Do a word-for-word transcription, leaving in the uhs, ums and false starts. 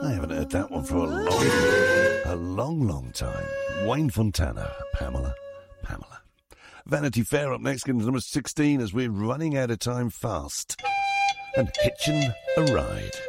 I haven't heard that one for a long, a long, long time. Wayne Fontana, Pamela, Pamela. Vanity Fair up next, getting to number sixteen as we're running out of time fast and hitching a ride.